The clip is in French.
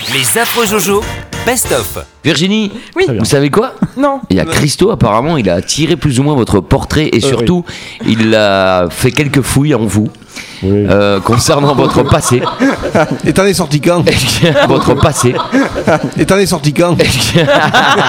Les affreux Jojo, best-of. Virginie, Oui. vous savez quoi ? Non. Il y a Christo, apparemment, il a tiré plus ou moins votre portrait et surtout, il a fait quelques fouilles en vous concernant votre passé. Et t'en es sorti quand? Votre passé. Et t'en es sorti quand?